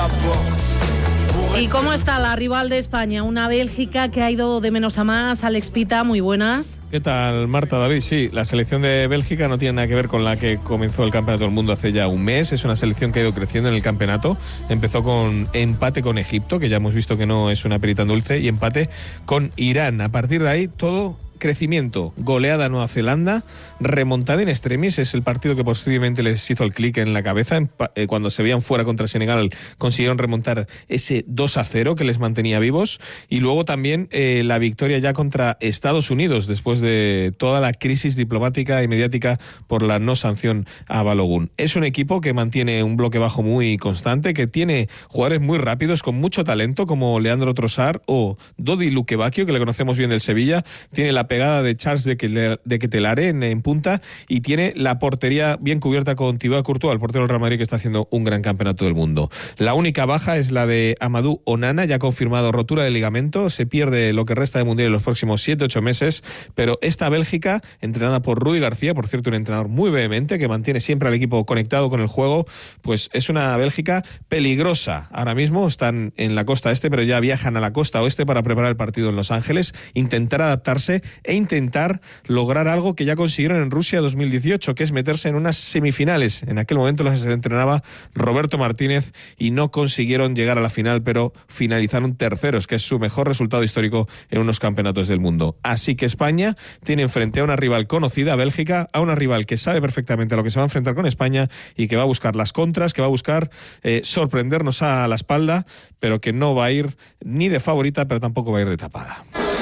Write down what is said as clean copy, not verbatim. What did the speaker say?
¿Y cómo está la rival de España? Una Bélgica que ha ido de menos a más. Alex Pita, muy buenas. ¿Qué tal, Marta, David? Sí, la selección de Bélgica no tiene nada que ver con la que comenzó el Campeonato del Mundo hace ya un mes. Es una selección que ha ido creciendo en el campeonato. Empezó con empate con Egipto, que ya hemos visto que no es una perita tan dulce, y empate con Irán. A partir de ahí, todo crecimiento, goleada a Nueva Zelanda, remontada en extremis, es el partido que posiblemente les hizo el clic en la cabeza. Cuando se veían fuera contra Senegal consiguieron remontar ese 2-0 que les mantenía vivos, y luego también la victoria ya contra Estados Unidos después de toda la crisis diplomática y mediática por la no sanción a Balogun. Es un equipo que mantiene un bloque bajo muy constante, que tiene jugadores muy rápidos con mucho talento como Leandro Trossard o Dodi Lukebakio, que le conocemos bien del Sevilla. Tiene la pegada de Charles de Ketelaere en punta, y tiene la portería bien cubierta con Thibaut Courtois, el portero del Real Madrid, que está haciendo un gran campeonato del mundo. La única baja es la de Amadou Onana, ya confirmado rotura de ligamento, se pierde lo que resta de Mundial en los próximos 7-8 meses, pero esta Bélgica, entrenada por Rudi García, por cierto un entrenador muy vehemente, que mantiene siempre al equipo conectado con el juego, pues es una Bélgica peligrosa. Ahora mismo están en la costa este, pero ya viajan a la costa oeste para preparar el partido en Los Ángeles, intentar adaptarse e intentar lograr algo que ya consiguieron en Rusia 2018, que es meterse en unas semifinales. En aquel momento los entrenaba Roberto Martínez y no consiguieron llegar a la final, pero finalizaron terceros, que es su mejor resultado histórico en unos campeonatos del mundo. Así que España tiene enfrente a una rival conocida, Bélgica, a una rival que sabe perfectamente a lo que se va a enfrentar con España y que va a buscar las contras, que va a buscar sorprendernos a la espalda, pero que no va a ir ni de favorita, pero tampoco va a ir de tapada.